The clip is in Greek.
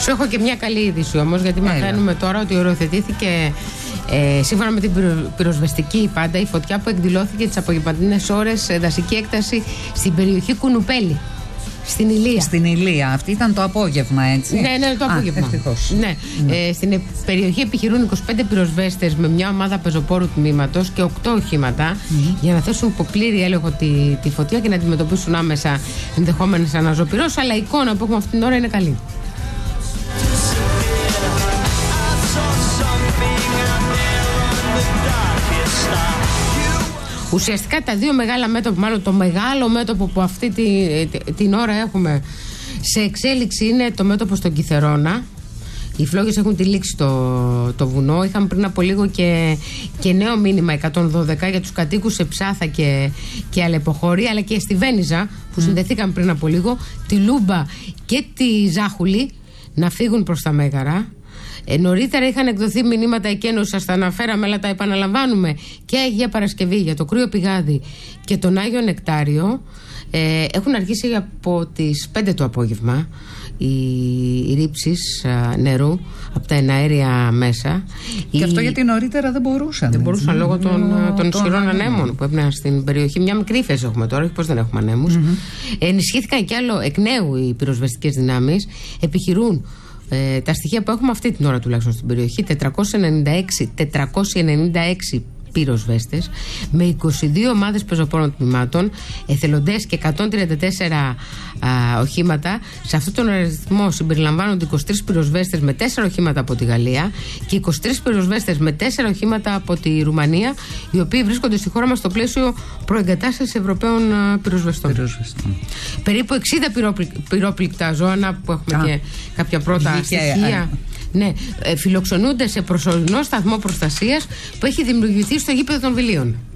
Σου έχω και μια καλή είδηση όμως, γιατί μαθαίνουμε τώρα ότι οριοθετήθηκε σύμφωνα με την πυροσβεστική πάντα η φωτιά που εκδηλώθηκε τις απογευματινές ώρες σε δασική έκταση στην περιοχή Κουνουπέλη. Στην Ηλία. Στην Ηλία. Αυτή ήταν το απόγευμα, έτσι. Ναι, το απόγευμα. Ευτυχώς. Ναι. Στην περιοχή επιχειρούν 25 πυροσβέστες με μια ομάδα πεζοπόρου τμήματος και 8 οχήματα για να θέσουν υπό πλήρη έλεγχο τη φωτιά και να αντιμετωπίσουν άμεσα ενδεχόμενες αναζωπυρώσεις. Αλλά η εικόνα που έχουμε αυτή την ώρα είναι καλή. Ουσιαστικά τα δύο μεγάλα μέτωπα, μάλλον το μεγάλο μέτωπο που αυτή την ώρα έχουμε σε εξέλιξη είναι το μέτωπο στον Κιθερώνα. Οι φλόγες έχουν τυλίξει το βουνό. Είχαμε πριν από λίγο και νέο μήνυμα 112 για τους κατοίκους σε Ψάθα και Αλεποχώρη, αλλά και στη Βένιζα που συνδεθήκαν πριν από λίγο, τη Λούμπα και τη Ζάχουλη να φύγουν προς τα Μέγαρα. Νωρίτερα είχαν εκδοθεί μηνύματα εκένωσης, σας τα αναφέραμε, αλλά τα επαναλαμβάνουμε, και Αγία Παρασκευή για το Κρύο Πηγάδι και τον Άγιο Νεκτάριο. Έχουν αρχίσει από τις 5 το απόγευμα οι ρήψεις νερού από τα εναέρια μέσα. Και αυτό γιατί νωρίτερα δεν μπορούσαν. Δεν μπορούσαν λόγω των ισχυρών ανέμων που έπαιρναν στην περιοχή. Μια μικρή ύφεση έχουμε τώρα, όχι πως δεν έχουμε ανέμους. Ενισχύθηκαν κι άλλο εκ νέου οι πυροσβεστικές δυνάμεις. Επιχειρούν τα στοιχεία που έχουμε αυτή την ώρα τουλάχιστον στην περιοχή, 496 πυροσβέστες με 22 ομάδες πεζοπόρων τμήματων, εθελοντές και 134 οχήματα. Σε αυτόν τον αριθμό συμπεριλαμβάνονται 23 πυροσβέστες με 4 οχήματα από τη Γαλλία και 23 πυροσβέστες με 4 οχήματα από τη Ρουμανία, οι οποίοι βρίσκονται στη χώρα μας στο πλαίσιο προεγκατάστασης Ευρωπαίων πυροσβεστών. Περίπου 60 πυρόπληκτα ζώα, που έχουμε και κάποια πρώτα στοιχεία. Ναι, φιλοξενούνται σε προσωρινό σταθμό προστασίας που έχει δημιουργηθεί στο γήπεδο των Βιλίων.